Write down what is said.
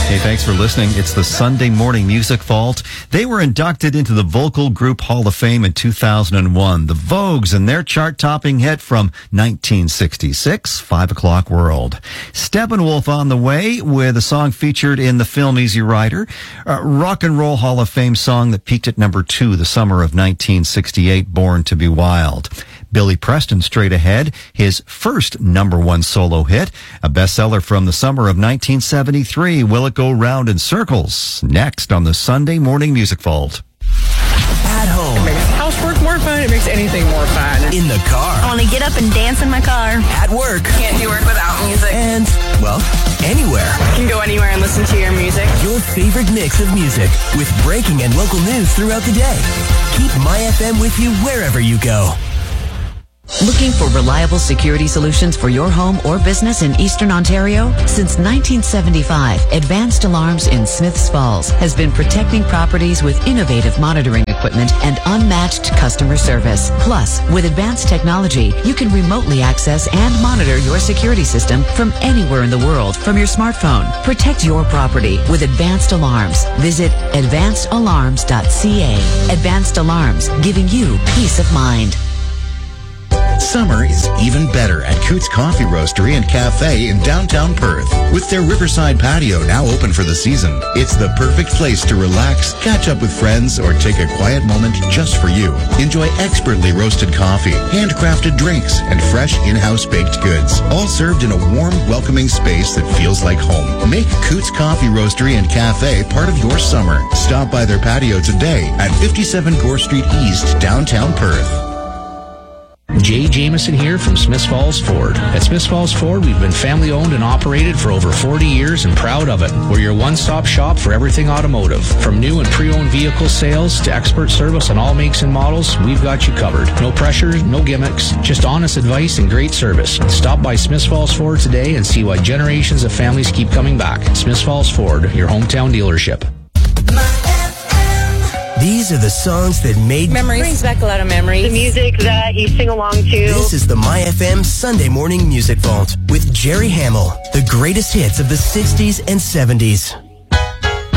Hey, thanks for listening. It's the Sunday Morning Music Vault. They were inducted into the Vocal Group Hall of Fame in 2001. The Vogues and their chart-topping hit from 1966, 5 O'Clock World. Steppenwolf on the way with a song featured in the film Easy Rider. A Rock and Roll Hall of Fame song that peaked at number 2 the summer of 1968, Born to be Wild. Billy Preston straight ahead, his first number 1 solo hit, a bestseller from the summer of 1973, Will It Go Round in Circles? Next on the Sunday Morning Music Vault. At home. It makes housework more fun. It makes anything more fun. In the car. I want to get up and dance in my car. At work. Can't do work without music. And, well, anywhere. You can go anywhere and listen to your music. Your favorite mix of music with breaking and local news throughout the day. Keep My FM with you wherever you go. Looking for reliable security solutions for your home or business in Eastern Ontario? Since 1975, Advanced Alarms in Smiths Falls has been protecting properties with innovative monitoring equipment and unmatched customer service. Plus, with advanced technology, you can remotely access and monitor your security system from anywhere in the world from your smartphone. Protect your property with Advanced Alarms. Visit advancedalarms.ca. Advanced Alarms, giving you peace of mind. Summer is even better at Coots Coffee Roastery and Cafe in downtown Perth. With their Riverside patio now open for the season, it's the perfect place to relax, catch up with friends, or take a quiet moment just for you. Enjoy expertly roasted coffee, handcrafted drinks, and fresh in-house baked goods, all served in a warm, welcoming space that feels like home. Make Coots Coffee Roastery and Cafe part of your summer. Stop by their patio today at 57 Gore Street East, downtown Perth. Jay Jameson here from Smiths Falls Ford. At Smiths Falls Ford, we've been family owned and operated for over 40 years and proud of it. We're your one-stop shop for everything automotive. From new and pre-owned vehicle sales to expert service on all makes and models, we've got you covered. No pressure, no gimmicks, just honest advice and great service. Stop by Smiths Falls Ford today and see why generations of families keep coming back. Smiths Falls Ford, your hometown dealership. These are the songs that made Memories. Brings back a lot of memories. The music that you sing along to. This is the My FM Sunday Morning Music Vault with Jerry Hamill. The greatest hits of the 60s and 70s.